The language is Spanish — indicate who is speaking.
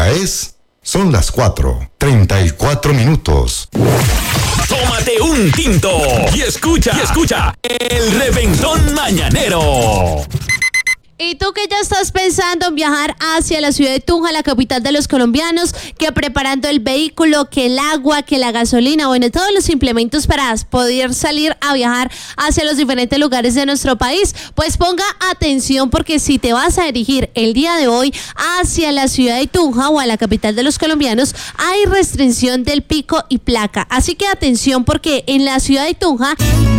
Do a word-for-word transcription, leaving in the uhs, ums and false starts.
Speaker 1: hora es... Son las cuatro, treinta y cuatro minutos.
Speaker 2: Tómate un tinto y escucha, y escucha el Reventón Mañanero.
Speaker 3: Y tú que ya estás pensando en viajar hacia la ciudad de Tunja, la capital de los colombianos, que preparando el vehículo, que el agua, que la gasolina, bueno, todos los implementos para poder salir a viajar hacia los diferentes lugares de nuestro país, pues ponga atención, porque si te vas a dirigir el día de hoy hacia la ciudad de Tunja o a la capital de los colombianos, hay restricción del pico y placa. Así que atención, porque en la ciudad de Tunja